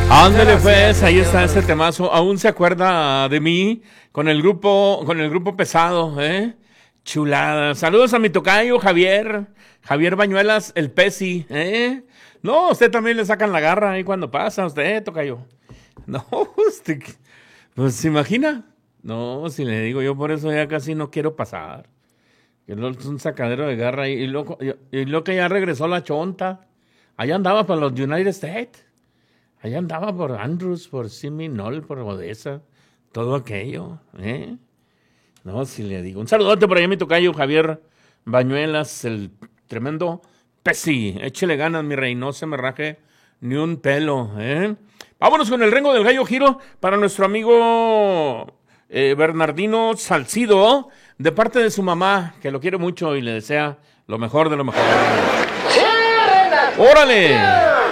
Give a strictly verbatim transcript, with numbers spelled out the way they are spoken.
Ándale pues, ahí está ese temazo. Aún se acuerda de mí con el grupo, con el grupo pesado, ¿eh? Chulada. Saludos a mi tocayo Javier, Javier Bañuelas, el Pesi, ¿eh? No, usted también le sacan la garra ahí cuando pasa, usted, tocayo. No, usted, pues se imagina. No, si le digo yo por eso ya casi no quiero pasar. Que es un sacadero de garra y, y loco, y, y lo que ya regresó la chonta. Allá andaba para los United States. Allá andaba por Andrews, por Seminole, por Odessa, todo aquello, ¿eh? No, si le digo. Un saludote por allá a mi tocayo Javier Bañuelas, el tremendo Pesi. Échele ganas, mi rey, no se me raje ni un pelo, ¿eh? Vámonos con el rengo del gallo giro para nuestro amigo eh, Bernardino Salcido, de parte de su mamá, que lo quiere mucho y le desea lo mejor de lo mejor. ¡Órale!